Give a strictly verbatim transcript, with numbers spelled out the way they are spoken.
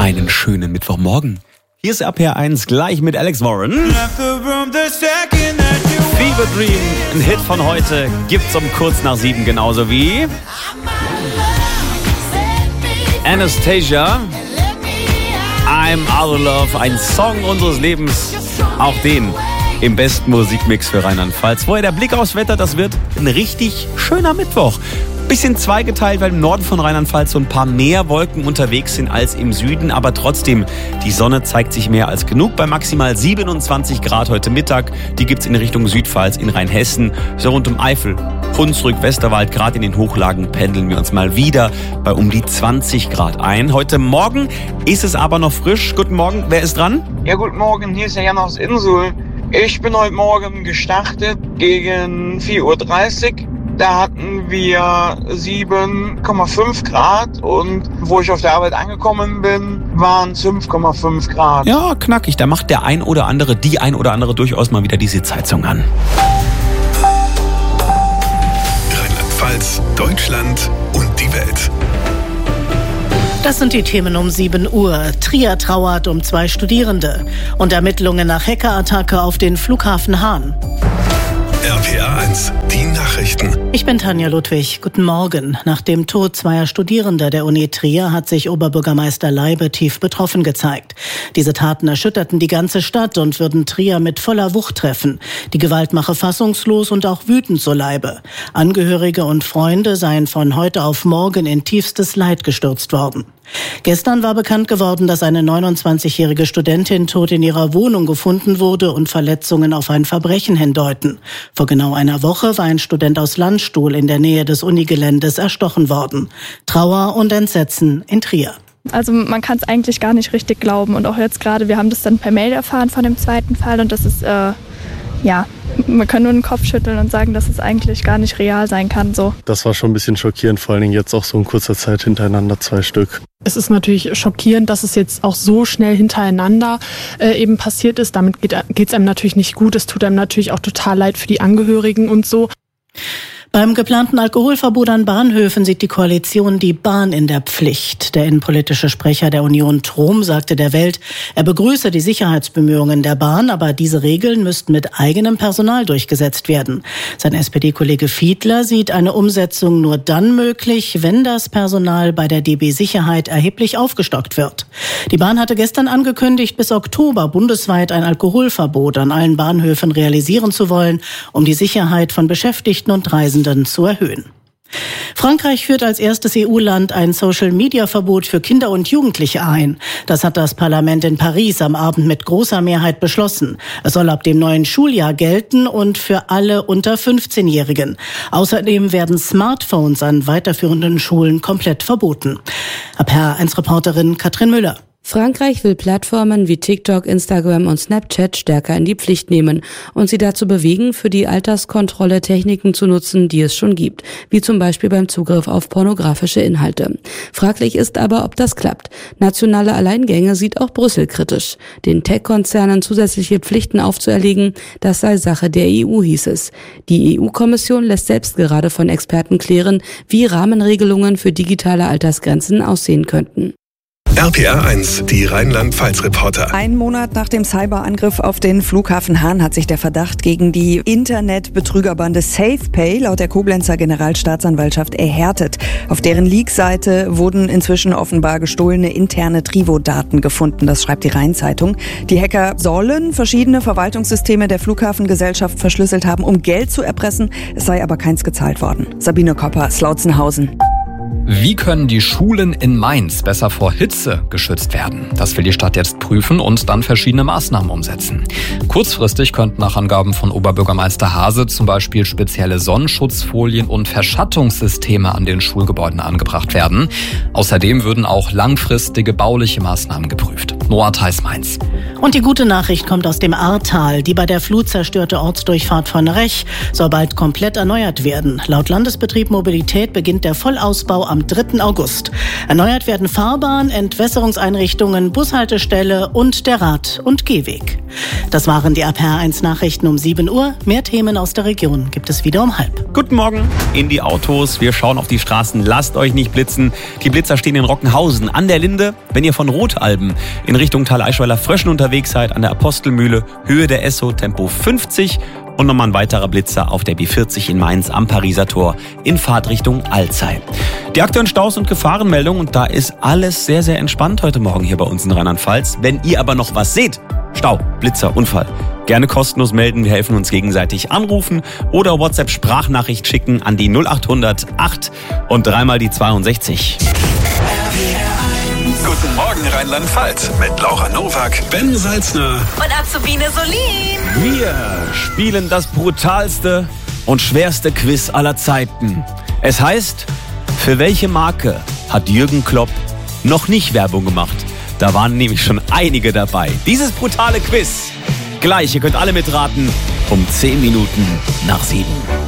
einen schönen Mittwochmorgen. Hier ist R P R eins gleich mit Alex Warren. Fever Dream, ein Hit von heute, gibt's um kurz nach sieben, genauso wie Anastasia, I'm Out of Love, ein Song unseres Lebens, auch den im besten Musikmix für Rheinland-Pfalz. Vorher der Blick aufs Wetter, das wird ein richtig schöner Mittwoch. Bisschen zweigeteilt, weil im Norden von Rheinland-Pfalz so ein paar mehr Wolken unterwegs sind als im Süden. Aber trotzdem, die Sonne zeigt sich mehr als genug bei maximal siebenundzwanzig Grad heute Mittag. Die gibt's in Richtung Südpfalz, in Rheinhessen, so rund um Eifel, Hunsrück, Westerwald. Gerade in den Hochlagen pendeln wir uns mal wieder bei um die zwanzig Grad ein. Heute Morgen ist es aber noch frisch. Guten Morgen, wer ist dran? Ja, guten Morgen, hier ist der Jan aus Insel. Ich bin heute Morgen gestartet gegen vier Uhr dreißig. Da hatten wir sieben Komma fünf Grad und wo ich auf der Arbeit angekommen bin, waren es fünf Komma fünf Grad. Ja, knackig. Da macht der ein oder andere, die ein oder andere durchaus mal wieder die Sitzheizung an. Rheinland-Pfalz, Deutschland und die Welt. Das sind die Themen um sieben Uhr. Trier trauert um zwei Studierende und Ermittlungen nach Hackerattacke auf den Flughafen Hahn. R P R eins, die Nachrichten. Ich bin Tanja Ludwig. Guten Morgen. Nach dem Tod zweier Studierender der Uni Trier hat sich Oberbürgermeister Leibe tief betroffen gezeigt. Diese Taten erschütterten die ganze Stadt und würden Trier mit voller Wucht treffen. Die Gewalt mache fassungslos und auch wütend, so Leibe. Angehörige und Freunde seien von heute auf morgen in tiefstes Leid gestürzt worden. Gestern war bekannt geworden, dass eine neunundzwanzigjährige Studentin tot in ihrer Wohnung gefunden wurde und Verletzungen auf ein Verbrechen hindeuten. Vor genau einer Woche war ein Student aus Landstuhl in der Nähe des Unigeländes erstochen worden. Trauer und Entsetzen in Trier. Also man kann es eigentlich gar nicht richtig glauben. Und auch jetzt gerade, wir haben das dann per Mail erfahren von dem zweiten Fall und das ist, äh, ja, man kann nur den Kopf schütteln und sagen, dass es eigentlich gar nicht real sein kann. So. Das war schon ein bisschen schockierend, vor allen Dingen jetzt auch so in kurzer Zeit hintereinander zwei Stück. Es ist natürlich schockierend, dass es jetzt auch so schnell hintereinander äh, eben passiert ist. Damit geht es einem natürlich nicht gut. Es tut einem natürlich auch total leid für die Angehörigen und so. Beim geplanten Alkoholverbot an Bahnhöfen sieht die Koalition die Bahn in der Pflicht. Der innenpolitische Sprecher der Union Trom sagte der Welt, er begrüße die Sicherheitsbemühungen der Bahn, aber diese Regeln müssten mit eigenem Personal durchgesetzt werden. Sein S P D-Kollege Fiedler sieht eine Umsetzung nur dann möglich, wenn das Personal bei der D B Sicherheit erheblich aufgestockt wird. Die Bahn hatte gestern angekündigt, bis Oktober bundesweit ein Alkoholverbot an allen Bahnhöfen realisieren zu wollen, um die Sicherheit von Beschäftigten und Reisenden zu erhöhen. Frankreich führt als erstes E U-Land ein Social-Media-Verbot für Kinder und Jugendliche ein. Das hat das Parlament in Paris am Abend mit großer Mehrheit beschlossen. Es soll ab dem neuen Schuljahr gelten und für alle unter fünfzehnjährigen. Außerdem werden Smartphones an weiterführenden Schulen komplett verboten. R P R eins Reporterin Katrin Müller. Frankreich will Plattformen wie TikTok, Instagram und Snapchat stärker in die Pflicht nehmen und sie dazu bewegen, für die Alterskontrolle Techniken zu nutzen, die es schon gibt, wie zum Beispiel beim Zugriff auf pornografische Inhalte. Fraglich ist aber, ob das klappt. Nationale Alleingänge sieht auch Brüssel kritisch. Den Tech-Konzernen zusätzliche Pflichten aufzuerlegen, das sei Sache der E U, hieß es. Die E U-Kommission lässt selbst gerade von Experten klären, wie Rahmenregelungen für digitale Altersgrenzen aussehen könnten. R P R eins, die Rheinland-Pfalz-Reporter. Einen Monat nach dem Cyberangriff auf den Flughafen Hahn hat sich der Verdacht gegen die Internetbetrügerbande SafePay laut der Koblenzer Generalstaatsanwaltschaft erhärtet. Auf deren Leak-Seite wurden inzwischen offenbar gestohlene interne Trivo-Daten gefunden, das schreibt die Rhein-Zeitung. Die Hacker sollen verschiedene Verwaltungssysteme der Flughafengesellschaft verschlüsselt haben, um Geld zu erpressen. Es sei aber keins gezahlt worden. Sabine Kopper, Slautzenhausen. Wie können die Schulen in Mainz besser vor Hitze geschützt werden? Das will die Stadt jetzt prüfen und dann verschiedene Maßnahmen umsetzen. Kurzfristig könnten nach Angaben von Oberbürgermeister Hase zum Beispiel spezielle Sonnenschutzfolien und Verschattungssysteme an den Schulgebäuden angebracht werden. Außerdem würden auch langfristige bauliche Maßnahmen geprüft. Noah Theis-Mainz. Und die gute Nachricht kommt aus dem Ahrtal. Die bei der Flut zerstörte Ortsdurchfahrt von Rech soll bald komplett erneuert werden. Laut Landesbetrieb Mobilität beginnt der Vollausbau am dritten August. Erneuert werden Fahrbahn, Entwässerungseinrichtungen, Bushaltestelle und der Rad- und Gehweg. Das waren die R P R eins Nachrichten um sieben Uhr. Mehr Themen aus der Region gibt es wieder um halb. Guten Morgen in die Autos. Wir schauen auf die Straßen. Lasst euch nicht blitzen. Die Blitzer stehen in Rockenhausen an der Linde. Wenn ihr von Rotalben in Richtung Tal Eichweiler-Fröschen unterwegs seid, an der Apostelmühle, Höhe der Esso, Tempo fünfzig. Und nochmal ein weiterer Blitzer auf der B vierzig in Mainz am Pariser Tor in Fahrtrichtung Alzey. Die aktuellen Staus und Gefahrenmeldungen, und da ist alles sehr, sehr entspannt heute Morgen hier bei uns in Rheinland-Pfalz. Wenn ihr aber noch was seht, Stau, Blitzer, Unfall, gerne kostenlos melden. Wir helfen uns gegenseitig. Anrufen oder WhatsApp-Sprachnachricht schicken an die null acht hundert acht und dreimal die zweiundsechzig. Guten Morgen Rheinland-Pfalz mit Laura Nowak, Ben Salzner und Azubine Solin. Wir spielen das brutalste und schwerste Quiz aller Zeiten. Es heißt, für welche Marke hat Jürgen Klopp noch nicht Werbung gemacht? Da waren nämlich schon einige dabei. Dieses brutale Quiz, gleich, ihr könnt alle mitraten, um zehn Minuten nach sieben.